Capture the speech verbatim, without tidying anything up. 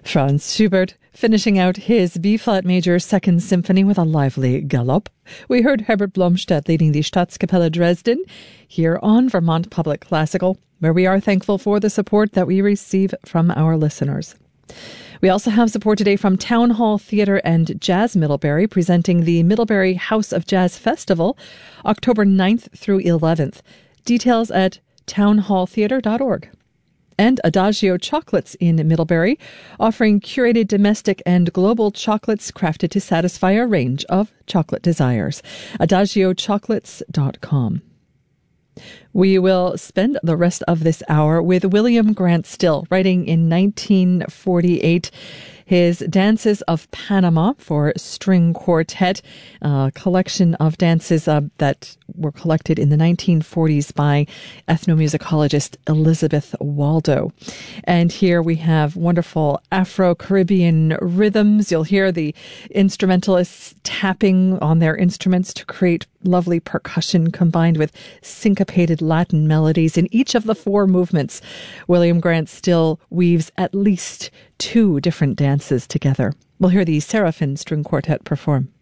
Franz Schubert finishing out his B-flat major Second Symphony with a lively galop. We heard Herbert Blomstedt leading the Staatskapelle Dresden here on Vermont Public Classical, where we are thankful for the support that we receive from our listeners. We also have support today from Town Hall Theatre and Jazz Middlebury, presenting the Middlebury House of Jazz Festival, October ninth through eleventh. Details at town hall theatre dot org. And Adagio Chocolates in Middlebury, offering curated domestic and global chocolates crafted to satisfy a range of chocolate desires. adagio chocolates dot com. We will spend the rest of this hour with William Grant Still, writing in nineteen forty-eight his Dances of Panama for String Quartet, a collection of dances uh, that were collected in the nineteen forties by ethnomusicologist Elizabeth Waldo. And here we have wonderful Afro-Caribbean rhythms. You'll hear the instrumentalists tapping on their instruments to create lovely percussion combined with syncopated Latin melodies in each of the four movements. William Grant Still weaves at least two different dances together. We'll hear the Seraphim String Quartet perform.